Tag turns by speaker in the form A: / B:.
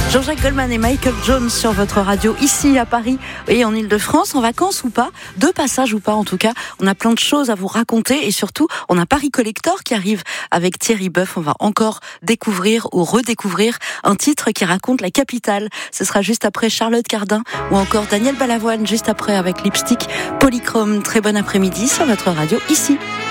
A: Jean-Jacques Goldman et Michael Jones sur votre radio, ici à Paris et en Ile-de-France, en vacances ou pas, de passage ou pas en tout cas. On a plein de choses à vous raconter et surtout, on a Paris Collector qui arrive avec Thierry Boeuf. On va encore découvrir ou redécouvrir un titre qui raconte la capitale. Ce sera juste après Charlotte Cardin ou encore Daniel Balavoine, juste après avec Lipstick Polychrome. Très bon après-midi sur votre radio, ici.